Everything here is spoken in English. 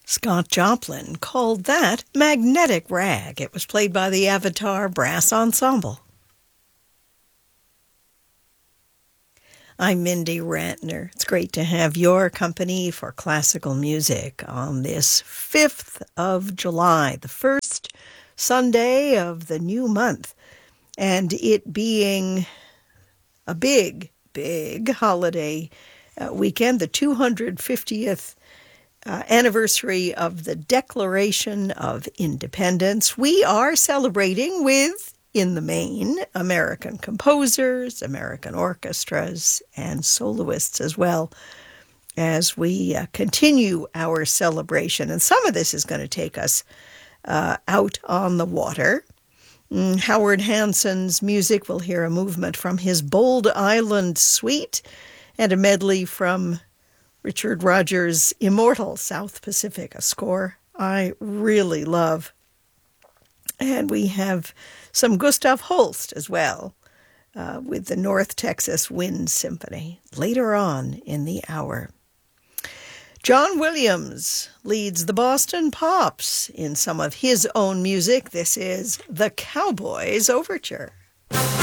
Scott Joplin called that Magnetic Rag. It was played by the Avatar Brass Ensemble. I'm Mindy Rantner. It's great to have your company for classical music on this 5th of July, the first Sunday of the new month, and it being a big holiday weekend, the 250th anniversary of the Declaration of Independence. We are celebrating with, in the main, American composers, American orchestras, and soloists as well, as we continue our celebration. And some of this is going to take us out on the water. Howard Hanson's music, we'll hear a movement from his Bold Island Suite and a medley from Richard Rodgers' Immortal South Pacific, a score I really love. And we have some Gustav Holst as well, with the North Texas Wind Symphony later on in the hour. John Williams leads the Boston Pops in some of his own music. This is the Cowboys Overture.